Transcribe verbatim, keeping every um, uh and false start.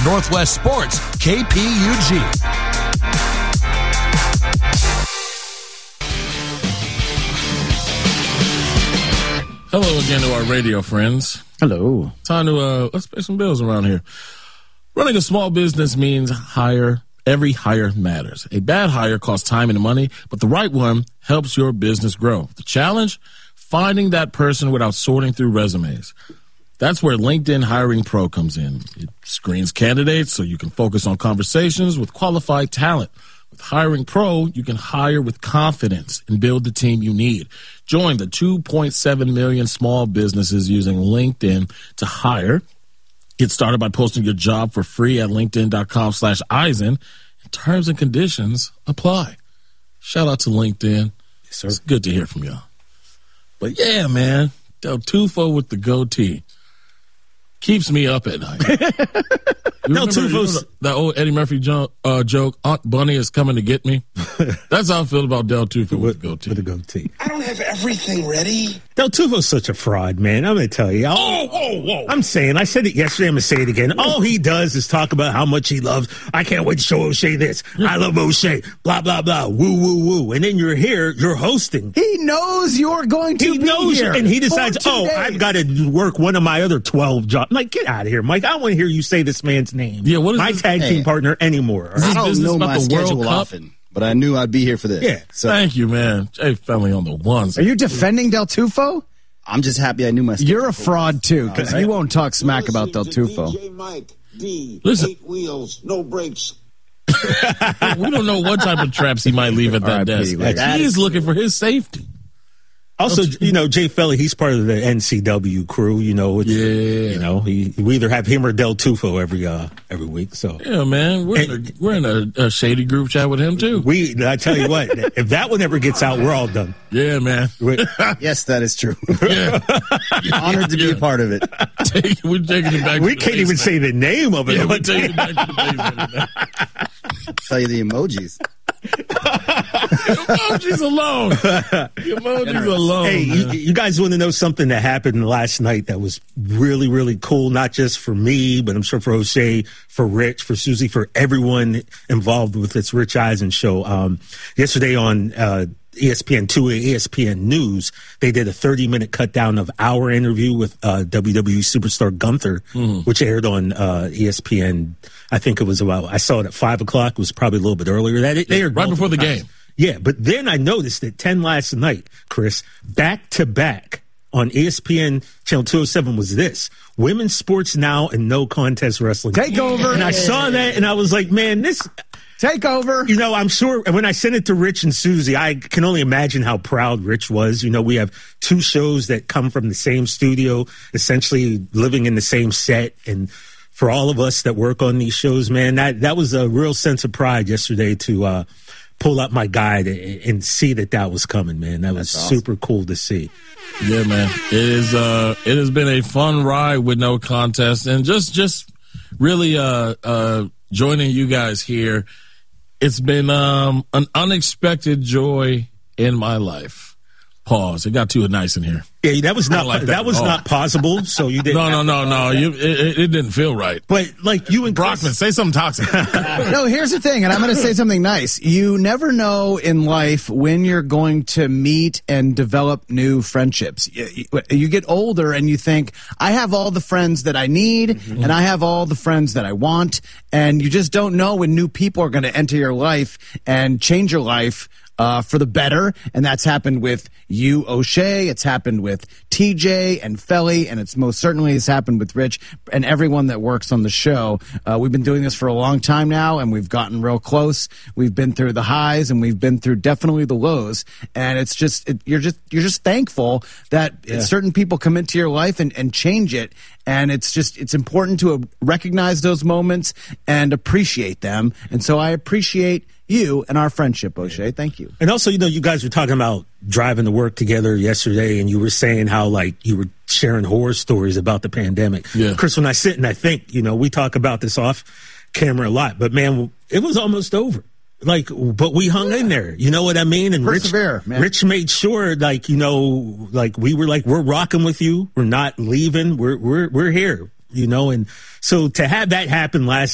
Northwest Sports, K P U G. Hello again to our radio friends. Hello. Time to, uh, let's pay some bills around here. Running a small business means hire. Every hire matters. A bad hire costs time and money, but the right one helps your business grow. The challenge? Finding that person without sorting through resumes. That's where LinkedIn Hiring Pro comes in. It screens candidates so you can focus on conversations with qualified talent. With Hiring Pro, you can hire with confidence and build the team you need. Join the two point seven million small businesses using LinkedIn to hire. Get started by posting your job for free at linkedin.com slash Eisen. Terms and conditions apply. Shout out to LinkedIn. Yes, sir. It's good to hear from y'all. But yeah, man, Del Tufo with the goatee keeps me up at night. You Del remember, you know, Tufo's that old Eddie Murphy jo- uh, joke, Aunt Bunny is coming to get me? That's how I feel about Del Tufo with the goatee. With the goatee. I don't have everything ready. Del Tufo's such a fraud, man. I'm going to tell you. I'll, Oh, whoa, whoa. I'm saying, I said it yesterday, I'm going to say it again. All he does is talk about how much he loves. I can't wait to show O'Shea this. I love O'Shea. Blah, blah, blah. Woo, woo, woo. And then you're here, you're hosting. He knows you're going to He be knows here. you, and he decides, for two oh, days. I've got to work one of my other twelve jobs. I'm like, get out of here, Mike. I don't want to hear you say this man's name. Yeah, what is my this- tag team Hey. partner anymore. all Is right? this I don't business know about my the World schedule Cup? often, but I knew I'd be here for this. Yeah. So Thank you, man. Jay Felly on the ones. Are you defending Del Tufo? I'm just happy I knew my schedule. You're a fraud, too, because you won't talk smack about Del Tufo. D J Mike, D, Listen. eight wheels, no brakes. We don't know what type of traps he might leave at that R I P, desk. Larry. That He is is looking for his safety. Also, you know, Jay Felly, he's part of the N C W crew. You know, it's, Yeah. You know, he, we either have him or Del Tufo every uh, every week. So Yeah, man. We're in, a, we're in a, a shady group chat with him, too. we, I tell you what, if that one ever gets out, we're all done. Yeah, man. We- Yes, that is true. Yeah. Honored to be a part of it. Take- we're taking it back we to the can't even basement. say the name of it. Yeah, we're taking it back to the basement. Tell you the emojis. Emojis alone. Emojis alone. Hey, you, man. you guys want to know something that happened last night that was really, really cool, not just for me, but I'm sure for O'Shea, for Rich, for Susie, for everyone involved with this Rich Eisen show. Um, yesterday on uh, E S P N two, E S P N News, they did a thirty-minute cut down of our interview with uh, W W E superstar Gunther, Mm-hmm. which aired on uh, E S P N. I think it was about, I saw it at five o'clock. It was probably a little bit earlier. That they aired Right before the multiple game. times. Yeah, but then I noticed that ten last night, Chris, back to back on E S P N Channel two oh seven was this: Women's Sports Now and No Contest Wrestling. Take over. And I saw that and I was like, man, this, Take over. you know, I'm sure when I sent it to Rich and Susie, I can only imagine how proud Rich was. You know, we have two shows that come from the same studio, essentially living in the same set. And for all of us that work on these shows, man, that, that was a real sense of pride yesterday to, uh, pull up my guide and see that that was coming, man. That was That's awesome. super cool to see. Yeah, man. It is. Uh, it has been a fun ride with No Contest, and just, just really uh, uh, joining you guys here. It's been um, an unexpected joy in my life. Pause. It got too nice in here. Yeah, that was I not don't like that, that was at all. not possible. So you didn't. No, no, no, no. You, it, it it didn't feel right. But like you and Brockman, Chris, say something toxic. No, here's the thing, and I'm going to say something nice. You never know in life when you're going to meet and develop new friendships. You, you get older and you think, I have all the friends that I need, Mm-hmm. and I have all the friends that I want, and you just don't know when new people are going to enter your life and change your life uh, for the better, and that's happened with you, O'Shea. It's happened with T J and Felly, and it's most certainly has happened with Rich and everyone that works on the show. Uh, we've been doing this for a long time now, and we've gotten real close. We've been through the highs, and we've been through definitely the lows. And it's just it, you're just you're just thankful that certain people come into your life and, and change it. And it's just it's important to recognize those moments and appreciate them. And so I appreciate you and our friendship, O'Shea. Thank you. and also, you know, you guys were talking about driving to work together yesterday, and you were saying how like you were sharing horror stories about the pandemic. Yeah. Chris, when I sit and I think, you know, we talk about this off camera a lot, but man, it was almost over. Like, but we hung in there. You know what I mean? And Persevere, Rich, man. Rich made sure, like, you know, like we were like, we're rocking with you. We're not leaving. We're we're we're here. You know, and so to have that happen last